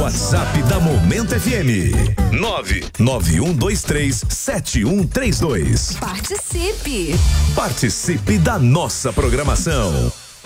WhatsApp da Momento FM 991237132. Participe! Participe da nossa programação.